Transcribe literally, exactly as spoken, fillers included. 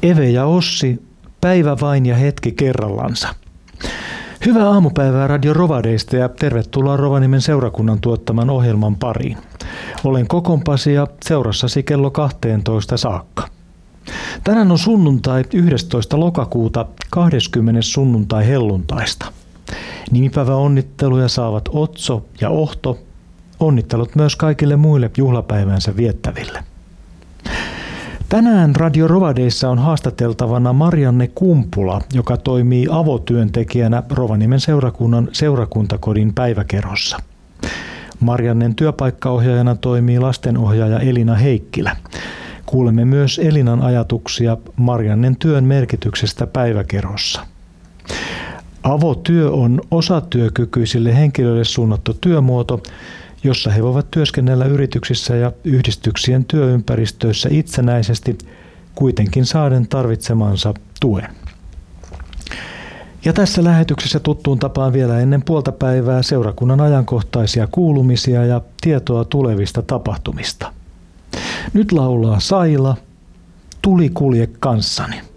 Eve ja Ossi, päivä vain ja hetki kerrallansa. Hyvää aamupäivää Radio Rovadeista ja tervetuloa Rovaniemen seurakunnan tuottaman ohjelman pariin. Olen Kokonpasi ja seurassasi kello kahteentoista saakka. Tänään on sunnuntai yhdestoista lokakuuta, kahdeskymmenes sunnuntai helluntaista. Nimipäivä onnitteluja saavat Otso ja Ohto. Onnittelut myös kaikille muille juhlapäivänsä viettäville. Tänään Radio Rovadeissa on haastateltavana Marianne Kumpula, joka toimii avotyöntekijänä Rovaniemen seurakunnan seurakuntakodin päiväkerhossa. Mariannen työpaikkaohjaajana toimii lastenohjaaja Elina Heikkilä. Kuulemme myös Elinan ajatuksia Mariannen työn merkityksestä päiväkerhossa. Avotyö on osatyökykyisille henkilöille suunnattu työmuoto, jossa he voivat työskennellä yrityksissä ja yhdistyksien työympäristöissä itsenäisesti, kuitenkin saaden tarvitsemansa tuen. Ja tässä lähetyksessä tuttuun tapaan vielä ennen puolta päivää seurakunnan ajankohtaisia kuulumisia ja tietoa tulevista tapahtumista. Nyt laulaa Saila, Tuli kulje kanssani.